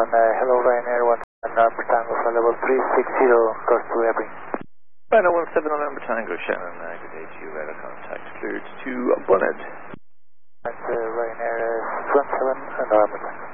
hello Ryanair 1 November Tango for level 360, course to Ebring. Ryanair 17 November Tango, Shannon, good day to you, radar contact cleared to Bunhead. Ryanair 17 November Tango.